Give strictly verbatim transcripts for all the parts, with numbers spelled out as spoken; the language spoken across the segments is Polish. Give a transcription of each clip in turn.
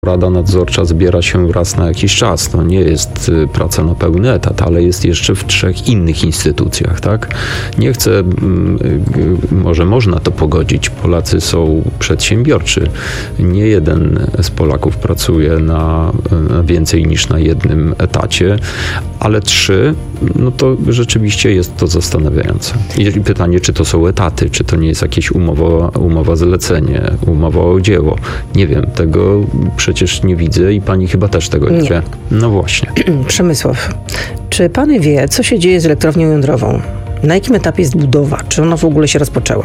Rada nadzorcza zbiera się raz na jakiś czas. To nie jest praca na pełny etat, ale jest jeszcze w trzech innych instytucjach, tak? Nie chcę, może można to pogodzić. Polacy są przedsiębiorczy. Nie jeden z Polaków pracuje na, na więcej niż na jednym etacie, ale trzy, no to rzeczywiście jest to zastanawiające. I pytanie, czy to są etaty, czy to nie jest jakieś umowa, umowa zlecenie, umowa o dzieło. Nie wiem, tego przecież nie widzę i pani chyba też tego nie, nie. wie. No właśnie. Przemysław, czy pan wie, co się dzieje z elektrownią jądrową? Na jakim etapie jest budowa? Czy ona w ogóle się rozpoczęła?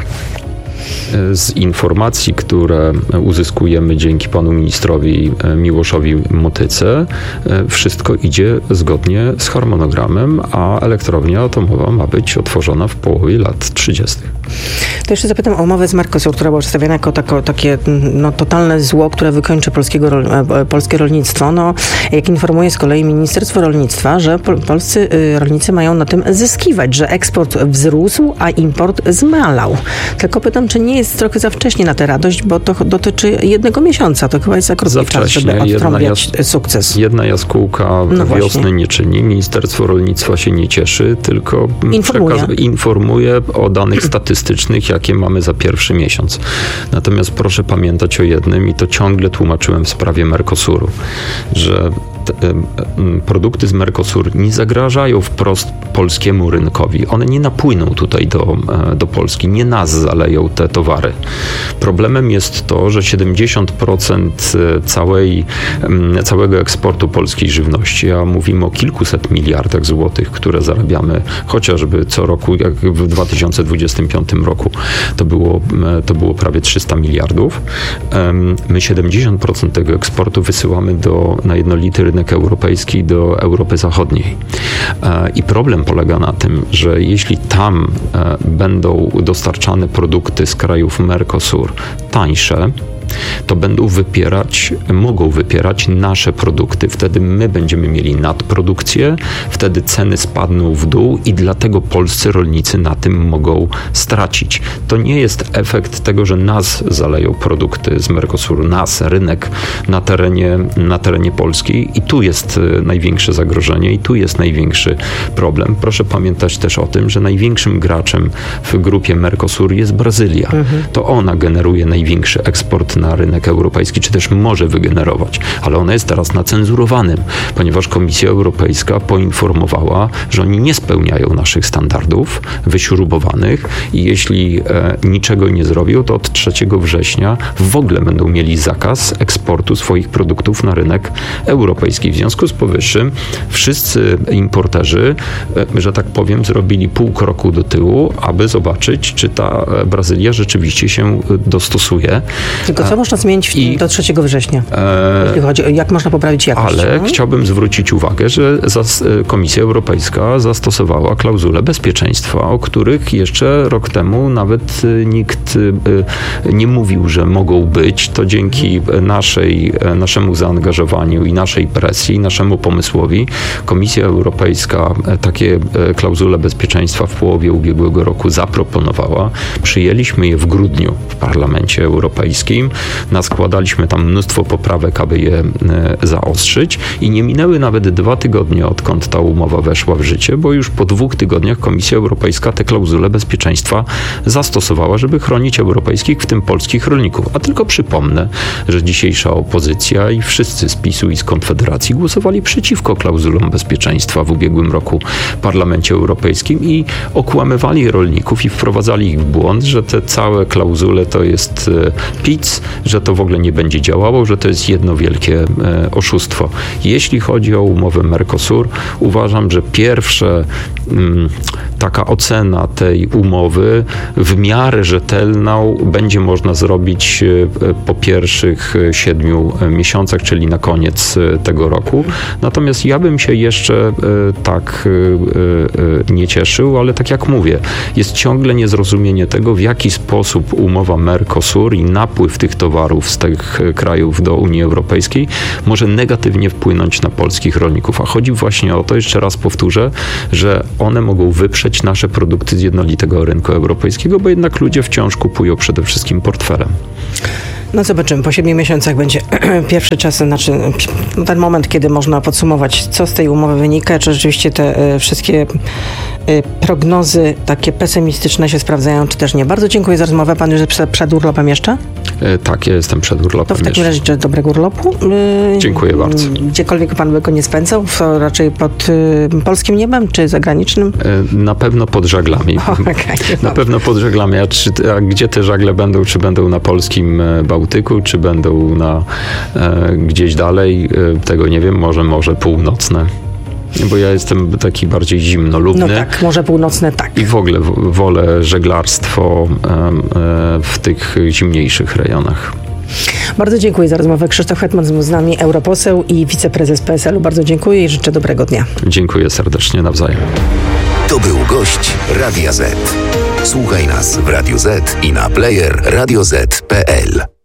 Z informacji, które uzyskujemy dzięki panu ministrowi Miłoszowi Motyce, wszystko idzie zgodnie z harmonogramem, a elektrownia atomowa ma być otworzona w połowie lat trzydziestych. To jeszcze zapytam o umowę z Mercosur, która była przedstawiona jako tako, takie no, totalne zło, które wykończy polskiego, polskie rolnictwo. No, jak informuje z kolei Ministerstwo Rolnictwa, że pol, polscy rolnicy mają na tym zyskiwać, że eksport wzrósł, a import zmalał. Tylko pytam, czy nie jest trochę za wcześnie na tę radość, bo to dotyczy jednego miesiąca. To chyba jest za krótki czas, żeby odtrąbiać jas- sukces. Jedna jaskółka no wiosny właśnie. nie czyni. Ministerstwo Rolnictwa się nie cieszy, tylko informuje. Przekaz- informuje o danych statystycznych, jakie mamy za pierwszy miesiąc. Natomiast proszę pamiętać o jednym, i to ciągle tłumaczyłem w sprawie Mercosuru, że te, produkty z Mercosur nie zagrażają wprost polskiemu rynkowi. One nie napłyną tutaj do, do Polski, nie nas zaleją te towary. Problemem jest to, że siedemdziesiąt procent całej, całego eksportu polskiej żywności, a mówimy o kilkuset miliardach złotych, które zarabiamy chociażby co roku, jak w dwa tysiące dwudziestym piątym roku to było, to było prawie trzysta miliardów. My siedemdziesiąt procent tego eksportu wysyłamy do, na jednolity rynek europejski, do Europy Zachodniej. I problem polega na tym, że jeśli tam będą dostarczane produkty z krajów Mercosur tańsze, to będą wypierać, mogą wypierać nasze produkty. Wtedy my będziemy mieli nadprodukcję, wtedy ceny spadną w dół i dlatego polscy rolnicy na tym mogą stracić. To nie jest efekt tego, że nas zaleją produkty z Mercosuru, nas, rynek na terenie, na terenie Polski i tu jest największe zagrożenie i tu jest największy problem. Proszę pamiętać też o tym, że największym graczem w grupie Mercosur jest Brazylia. Mhm. To ona generuje największy eksport na rynek europejski, czy też może wygenerować, ale ona jest teraz na cenzurowanym, ponieważ Komisja Europejska poinformowała, że oni nie spełniają naszych standardów wyśrubowanych i jeśli e, niczego nie zrobią, to od trzeciego września w ogóle będą mieli zakaz eksportu swoich produktów na rynek europejski. W związku z powyższym wszyscy importerzy, e, że tak powiem, zrobili pół kroku do tyłu, aby zobaczyć, czy ta Brazylia rzeczywiście się dostosuje. Tylko co można zmienić I, do trzeciego września? E, jeśli chodzi o jak można poprawić jakość? Ale no? chciałbym zwrócić uwagę, że zas, Komisja Europejska zastosowała klauzule bezpieczeństwa, o których jeszcze rok temu nawet nikt nie mówił, że mogą być. To dzięki naszej, naszemu zaangażowaniu i naszej presji, naszemu pomysłowi Komisja Europejska takie klauzule bezpieczeństwa w połowie ubiegłego roku zaproponowała. Przyjęliśmy je w grudniu w Parlamencie Europejskim. Naskładaliśmy tam mnóstwo poprawek, aby je zaostrzyć i nie minęły nawet dwa tygodnie, odkąd ta umowa weszła w życie, bo już po dwóch tygodniach Komisja Europejska te klauzule bezpieczeństwa zastosowała, żeby chronić europejskich, w tym polskich rolników. A tylko przypomnę, że dzisiejsza opozycja i wszyscy z PiSu i z Konfederacji głosowali przeciwko klauzulom bezpieczeństwa w ubiegłym roku w Parlamencie Europejskim i okłamywali rolników i wprowadzali ich w błąd, że te całe klauzule to jest pic, że to w ogóle nie będzie działało, że to jest jedno wielkie e, oszustwo. Jeśli chodzi o umowę Mercosur, uważam, że pierwsze m, taka ocena tej umowy w miarę rzetelną będzie można zrobić e, po pierwszych siedmiu miesiącach, czyli na koniec tego roku. Natomiast ja bym się jeszcze e, tak e, e, nie cieszył, ale tak jak mówię, jest ciągle niezrozumienie tego, w jaki sposób umowa Mercosur i napływ tych towarów z tych krajów do Unii Europejskiej może negatywnie wpłynąć na polskich rolników. A chodzi właśnie o to, jeszcze raz powtórzę, że one mogą wyprzeć nasze produkty z jednolitego rynku europejskiego, bo jednak ludzie wciąż kupują przede wszystkim portfelem. No zobaczymy, po siedmiu miesiącach będzie pierwszy czas, znaczy ten moment, kiedy można podsumować, co z tej umowy wynika, czy rzeczywiście te y, wszystkie y, prognozy takie pesymistyczne się sprawdzają, czy też nie. Bardzo dziękuję za rozmowę. Pan już przed, przed urlopem jeszcze? E, tak, ja jestem przed urlopem To w takim jeszcze. razie życzę dobrego urlopu. Y, Dziękuję bardzo. Gdziekolwiek pan by go nie spędzał, to raczej pod y, polskim niebem, czy zagranicznym? E, na pewno pod żaglami. O, okay, na pewno pod żaglami. A, czy, a gdzie te żagle będą? Czy będą na polskim Bałtyku, czy będą na e, gdzieś dalej? E, tego nie wiem. Może morze północne. Bo ja jestem taki bardziej zimnolubny. No tak, Morze Północne tak. I w ogóle w, wolę żeglarstwo e, e, w tych zimniejszych rejonach. Bardzo dziękuję za rozmowę. Krzysztof Hetman z nami, europoseł i wiceprezes P S L u. Bardzo dziękuję i życzę dobrego dnia. Dziękuję serdecznie, nawzajem. To był gość Radia Z. Słuchaj nas w Radio Z i na player radio zet kropka pe el.